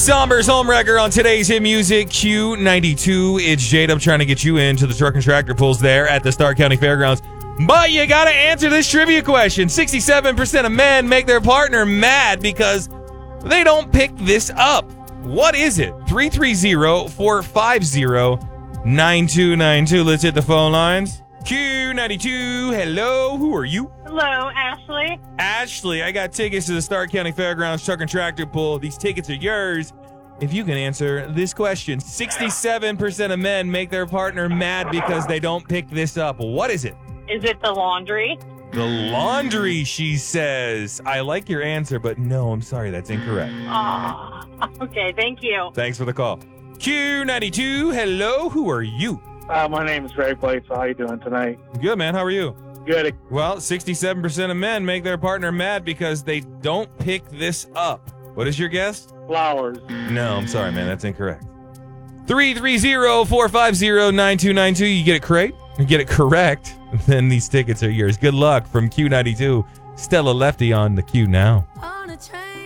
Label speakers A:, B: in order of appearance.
A: Somber's Homewrecker on today's hit music Q92. It's J-Dub trying to get you into the truck and tractor pulls there at the Stark County Fairgrounds. But you gotta answer this trivia question. 67% of men make their partner mad because they don't pick this up. What is it? 330-450-9292. Let's hit the phone lines. Q92, hello, who are you?
B: Hello, Ashley.
A: Ashley, I got tickets to the Stark County Fairgrounds Truck and Tractor Pull. These tickets are yours if you can answer this question. 67% of men make their partner mad because they don't pick this up. What is it?
B: Is it the laundry?
A: The laundry, she says. I like your answer, but no, I'm sorry, that's incorrect.
B: Oh, okay, thank you.
A: Thanks for the call. Q92, hello, who are you?
C: My name is Ray Blake. How are you doing tonight?
A: Good, man, how are you?
C: Good.
A: Well, 67% of men make their partner mad because they don't pick this up. What is your guess?
C: Flowers.
A: No, I'm sorry, man, that's incorrect. 330-450-9292. You get it correct? You get it correct, then these tickets are yours. Good luck from Q92. Stella Lefty on the Q now.